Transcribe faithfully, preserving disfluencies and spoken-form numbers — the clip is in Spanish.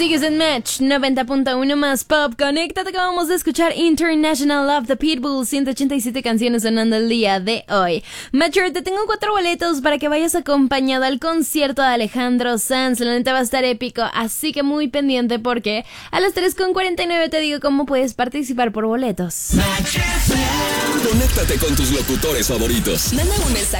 Sigues en Match noventa punto uno más Pop. Conéctate, acabamos de escuchar International Love the Pitbull, ciento ochenta y siete canciones sonando el día de hoy. Matcher, te tengo cuatro boletos para que vayas acompañado al concierto de Alejandro Sanz. La neta va a estar épico, así que muy pendiente porque a las tres con cuarenta y nueve te digo cómo puedes participar por boletos. Conéctate con tus locutores favoritos. Manda un mensaje